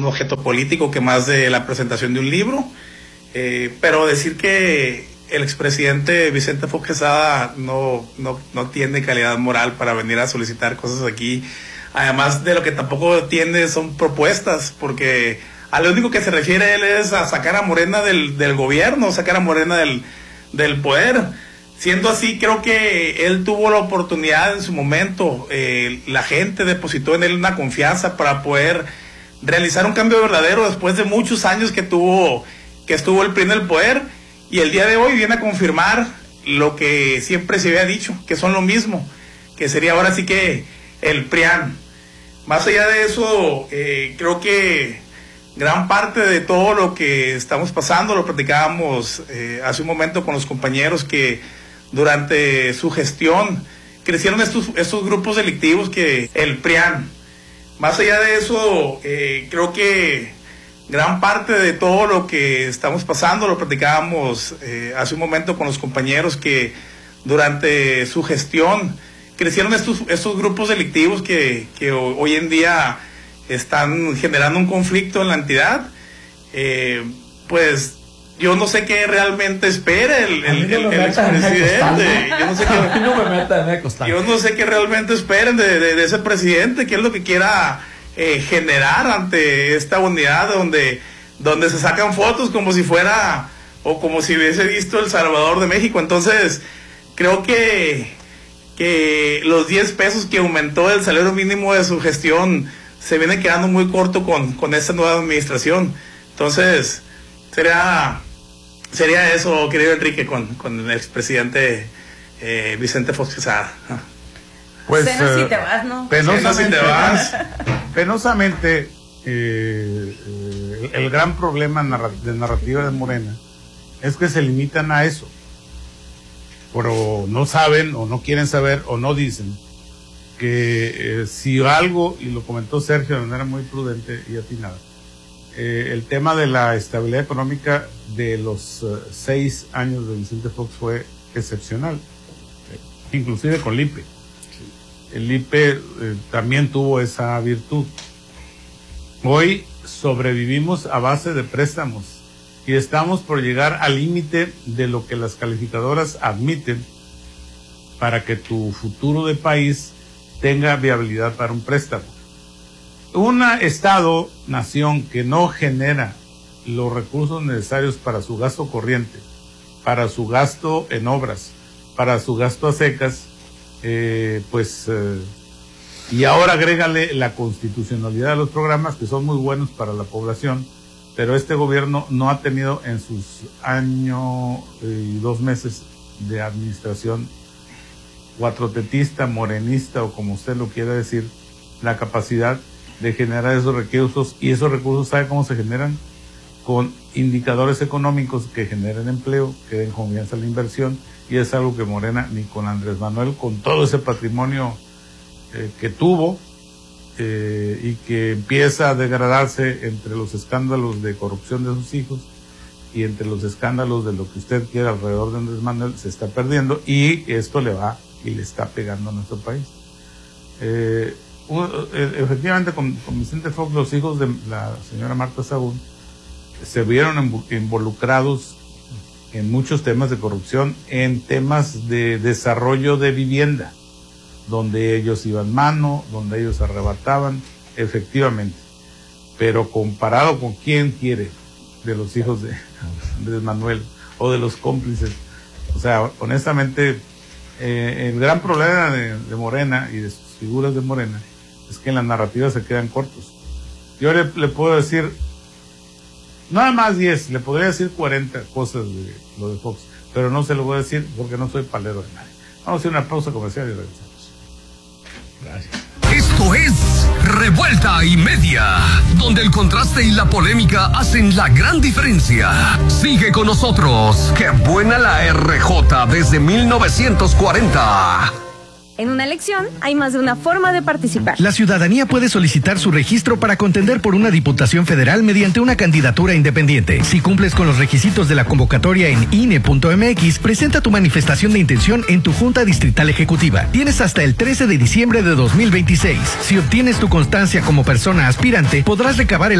objeto político que más de la presentación de un libro. Pero decir que el expresidente Vicente Fox Quesada no tiene calidad moral para venir a solicitar cosas aquí. Además de lo que tampoco tiene son propuestas, porque a lo único que se refiere él es a sacar a Morena del gobierno, sacar a Morena del poder. Siendo así, creo que él tuvo la oportunidad en su momento, la gente depositó en él una confianza para poder realizar un cambio verdadero después de muchos años que estuvo el PRI en el poder, y el día de hoy viene a confirmar lo que siempre se había dicho, que son lo mismo, que sería ahora sí que el PRIAN. Más allá de eso, creo que gran parte de todo lo que estamos pasando, lo platicábamos hace un momento con los compañeros, que durante su gestión crecieron estos grupos delictivos que el PRIAN. Más allá de eso, creo que gran parte de todo lo que estamos pasando, lo platicábamos hace un momento con los compañeros, que durante su gestión crecieron estos grupos delictivos que hoy en día están generando un conflicto en la entidad. Pues yo no sé qué realmente espera el expresidente. Yo no sé qué realmente esperen de ese presidente, qué es lo que quiera generar ante esta unidad donde se sacan fotos como si fuera o como si hubiese visto El Salvador de México. Entonces creo que los 10 pesos que aumentó el salario mínimo de su gestión se viene quedando muy corto con esta nueva administración. Entonces sería eso, querido Enrique, con el expresidente Vicente Fox Quesada. Pues si te vas, ¿no? Penosamente, el gran problema de narrativa de Morena es que se limitan a eso, pero no saben o no quieren saber o no dicen que si algo, y lo comentó Sergio de manera muy prudente y atinada, el tema de la estabilidad económica de los 6 años de Vicente Fox fue excepcional, inclusive con el IPE. El IPE también tuvo esa virtud. Hoy sobrevivimos a base de préstamos y estamos por llegar al límite de lo que las calificadoras admiten para que tu futuro de país tenga viabilidad para un préstamo. Un Estado, nación, que no genera los recursos necesarios para su gasto corriente, para su gasto en obras, para su gasto a secas, y ahora agrégale la constitucionalidad de los programas, que son muy buenos para la población, pero este gobierno no ha tenido en sus año y 2 meses de administración cuatrotetista, morenista o como usted lo quiera decir, la capacidad de generar esos recursos, y esos recursos, ¿sabe cómo se generan? Con indicadores económicos que generen empleo, que den confianza a la inversión, y es algo que Morena, ni con Andrés Manuel, con todo ese patrimonio que tuvo, y que empieza a degradarse entre los escándalos de corrupción de sus hijos y entre los escándalos de lo que usted quiera alrededor de Andrés Manuel, se está perdiendo, y esto le va y le está pegando a nuestro país. Efectivamente, con Vicente Fox, los hijos de la señora Marta Sagún se vieron involucrados en muchos temas de corrupción, en temas de desarrollo de vivienda, donde ellos iban mano, donde ellos arrebataban, efectivamente. Pero comparado con quién quiere, de los hijos de Andrés Manuel o de los cómplices, o sea, honestamente, el gran problema de Morena y de sus figuras de Morena es que en la narrativa se quedan cortos. Yo le puedo decir nada más 10, le podría decir 40 cosas de lo de Fox, pero no se lo voy a decir porque no soy palero de nadie. Vamos a hacer una pausa comercial y regresamos. Gracias. Esto es Revuelta y Media, donde el contraste y la polémica hacen la gran diferencia. Sigue con nosotros. ¡Qué buena la RJ desde 1940! En una elección hay más de una forma de participar. La ciudadanía puede solicitar su registro para contender por una diputación federal mediante una candidatura independiente. Si cumples con los requisitos de la convocatoria en INE.mx, presenta tu manifestación de intención en tu Junta Distrital Ejecutiva. Tienes hasta el 13 de diciembre de 2026. Si obtienes tu constancia como persona aspirante, podrás recabar el